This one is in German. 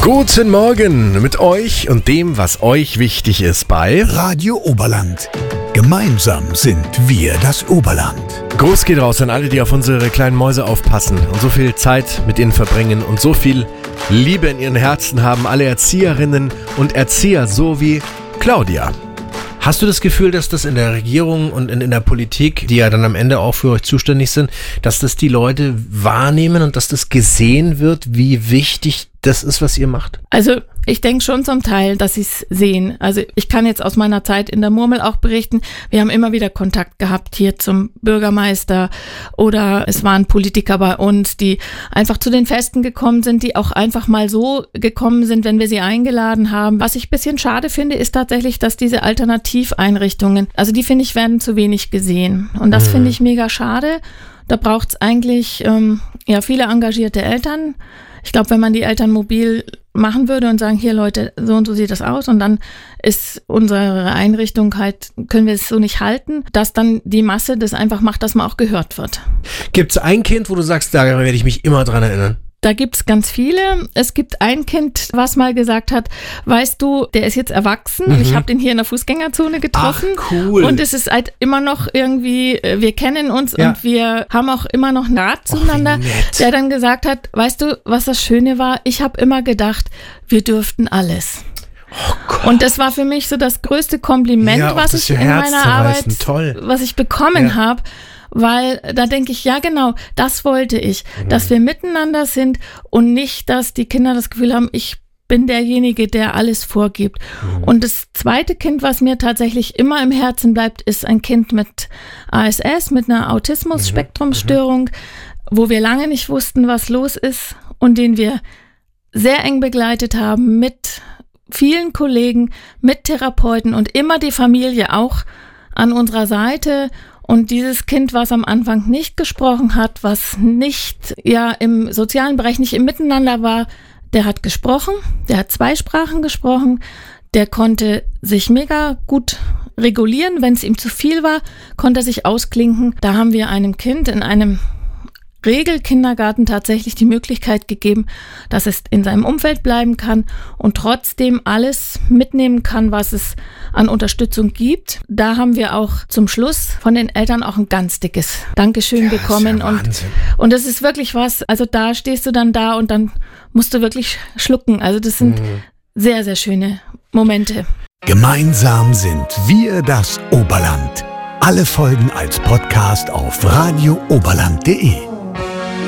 Guten Morgen mit euch und dem, was euch wichtig ist bei Radio Oberland. Gemeinsam sind wir das Oberland. Gruß geht raus an alle, die auf unsere kleinen Mäuse aufpassen und so viel Zeit mit ihnen verbringen und so viel Liebe in ihren Herzen haben. Alle Erzieherinnen und Erzieher, so wie Claudia. Hast du das Gefühl, dass das in der Regierung und in der Politik, die ja dann am Ende auch für euch zuständig sind, dass das die Leute wahrnehmen und dass das gesehen wird, wie wichtig das ist, was ihr macht? Also ich denke schon zum Teil, dass sie es sehen. Also ich kann jetzt aus meiner Zeit in der Murmel auch berichten, wir haben immer wieder Kontakt gehabt hier zum Bürgermeister oder es waren Politiker bei uns, die einfach zu den Festen gekommen sind, die auch einfach mal so gekommen sind, wenn wir sie eingeladen haben. Was ich ein bisschen schade finde, ist tatsächlich, dass diese Alternativeinrichtungen, also die finde ich, werden zu wenig gesehen. Und das finde ich mega schade. Da braucht es eigentlich viele engagierte Eltern. Ich glaube, wenn man die Eltern mobil machen würde und sagen, hier Leute, so und so sieht das aus und dann ist unsere Einrichtung halt, können wir es so nicht halten, dass dann die Masse das einfach macht, dass man auch gehört wird. Gibt es ein Kind, wo du sagst, da werde ich mich immer dran erinnern? Da gibt's ganz viele. Es gibt ein Kind, was mal gesagt hat, weißt du, der ist jetzt erwachsen. Ich habe den hier in der Fußgängerzone getroffen. Ach, cool. Und es ist halt immer noch irgendwie, wir kennen uns und wir haben auch immer noch einen Rat zueinander, der dann gesagt hat, weißt du, was das Schöne war? Ich habe immer gedacht, wir dürften alles. Oh Gott. Und das war für mich so das größte Kompliment, was ich in meiner Arbeit, was ich bekommen habe. Weil da denke ich, ja genau, das wollte ich, dass wir miteinander sind und nicht, dass die Kinder das Gefühl haben, ich bin derjenige, der alles vorgibt. Und das zweite Kind, was mir tatsächlich immer im Herzen bleibt, ist ein Kind mit ASS, mit einer Autismus-Spektrumstörung, wo wir lange nicht wussten, was los ist und den wir sehr eng begleitet haben mit vielen Kollegen, mit Therapeuten und immer die Familie auch an unserer Seite. Und dieses Kind, was am Anfang nicht gesprochen hat, was nicht im sozialen Bereich nicht im Miteinander war, der hat gesprochen, der hat 2 Sprachen gesprochen, der konnte sich mega gut regulieren, wenn es ihm zu viel war, konnte er sich ausklinken. Da haben wir einem Kind in einem Regelkindergarten tatsächlich die Möglichkeit gegeben, dass es in seinem Umfeld bleiben kann und trotzdem alles mitnehmen kann, was es an Unterstützung gibt. Da haben wir auch zum Schluss von den Eltern auch ein ganz dickes Dankeschön bekommen. Und das ist wirklich was, also da stehst du dann da und dann musst du wirklich schlucken. Also das sind sehr, sehr schöne Momente. Gemeinsam sind wir das Oberland. Alle Folgen als Podcast auf radiooberland.de.